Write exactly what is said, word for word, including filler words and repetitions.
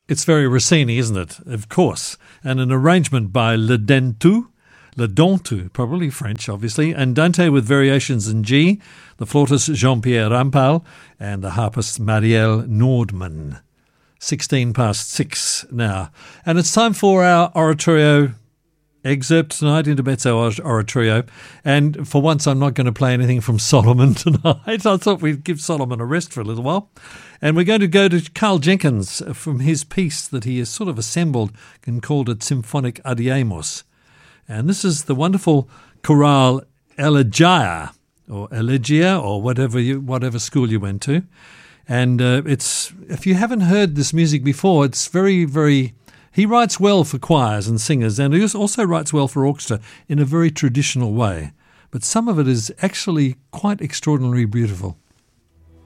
It's very Rossini, isn't it? Of course. And an arrangement by Le Dentu, Le Dentu, probably French, obviously, and Dante with variations in G, the flautist Jean-Pierre Rampal, and the harpist Marielle Nordman. sixteen past six now. And it's time for our oratorio excerpt tonight, Intermezzo Oratorio. And for once, I'm not going to play anything from Solomon tonight. I thought we'd give Solomon a rest for a little while. And we're going to go to Carl Jenkins from his piece that he has sort of assembled and called it Symphonic Adiemos. And this is the wonderful chorale Elegia, or Elegia, or whatever you, whatever school you went to. And uh, it's, if you haven't heard this music before, it's very, very... He writes well for choirs and singers, and he also writes well for orchestra in a very traditional way. But some of it is actually quite extraordinarily beautiful.